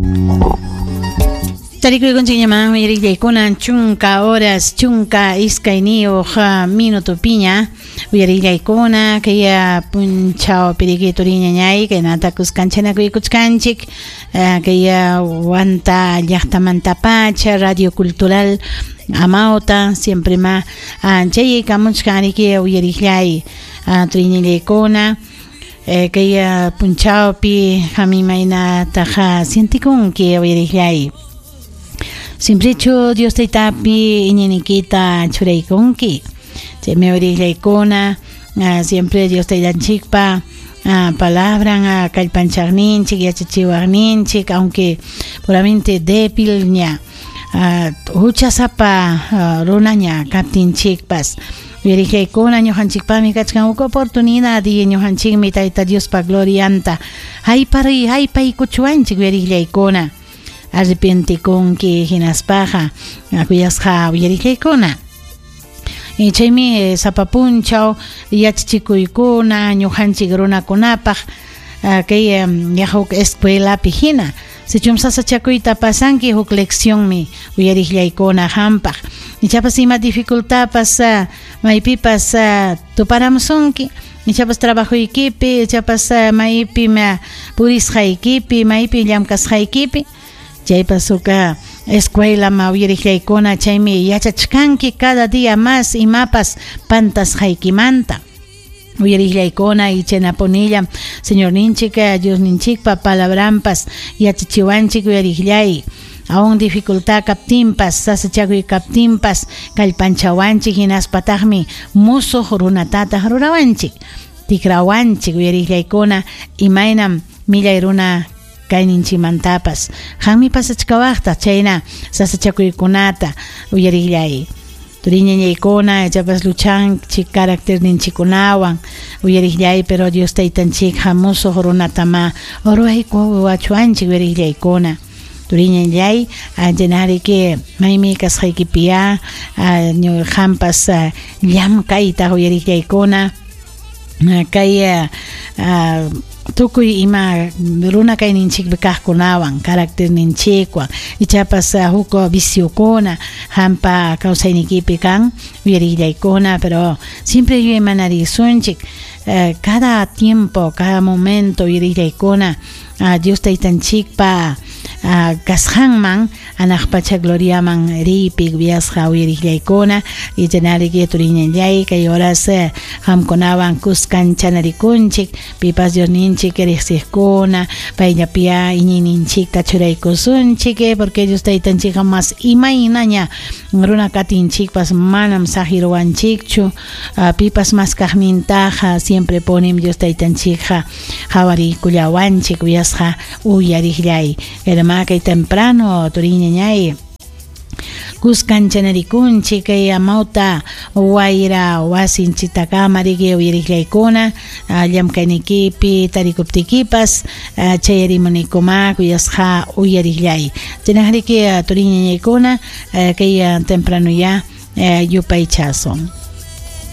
Tarikuy con señama uyarillaykuna chunka horas chunka iskayniyuq minuto piña uyarillaykuna kaya punchao pirikituriña ñay kaynata kuskanchanakuy kuchkanchik kaya wanta llaqtamantapacha radio cultural amauta siempre ma chay kamuchkaniki uyarillay turiñillaykuna kaya punchao pi hamimayna taja sientikunki uyarillay siempre cho Dios te tapi iñinikita churaykunki me orillaykuna siempre Dios te dan chikpa palabra kallpanchaqninchik yachachiwaqninchik aunque puramente débil ña huchasapa runa ña kaptinchikpas verillaykuna ñuqanchikpami kachkan uk oportunidad y ñuqanchikmi tayta Diospa glorianta haypay kuchuanchik verillaykuna arrepentikunki hinaspaja kuyasqa uyarillaykuna chaymi sapapunchaw yachachikuykuna ñuqanchik runakunapaq kay huk escuelapi hina sichum sasachakuyta pasanki huk leccionmi uyarillaykuna hampaq ichapas ima dificultapas maypipas tuparamusunki ichapas trabajuykipi ichapas maypi purisqaykipi maypi llamkasqaykipi chaypas uka escuela ma uyarillaykuna chaymi yachachkanki cada día más imapas pantasqaykimanta uyarillaykuna y chaynapunilla señor ninchik Dios ninchikpa palabrampas yachachiwanchik uyarillay aún dificultad kaptinpas sasachakuy kaptinpas kallpanchawanchik hinaspataqmi musuq runatataq rurawanchik tikrawanchik uyarillaykuna imaynam millay runa kayninchimantapas qanmi pasachkawaqta chayna sasachakuykunata uyarillay turiñañaykuna ichapas luchanchik carácter ninchikunawan uyarillay pero Dios taytanchik musuq runatama ruwaykuwachuanchik uyarillaykuna turiñañay llenariki maymi kasqaykipiya ñuqanpas llamkayta uyarillaykuna kay tukuy ima runa kayninchikpi kaqkunawan carácter ninchikwan ichapas huk viciokuna hampa kawsaynikipi kan uyarillaykuna pero siempre imanarisunchik cada tiempo cada momento uyarillaykuna Dios taytanchikpa kasqanman anaqpacha gloriaman ripik viasqa uyarillaykuna y llenariki turiñallay kay horas hamkunawan kuskancharikunchik pipas Dios ninchik riqsiqkuna payllapiya iñininchikta churaykusunchik porque Dios taytanchik mas imaynaña runa katinchikpas manam saqiruwanchikchu pipas mas kaqnintaqa siempre ponim Dios taytanchikqa hawarikullawanchik viasqa uyarillay kay temprano turiñañay kuskancharikunchik kay amauta wayra wasinchitakamari uyarillaykuna llamkaynikipi tarikuptikipas chayarimunikuma kuyasqa uyarillay chaynajariki turiñañaykuna kay temprano ya yupaychason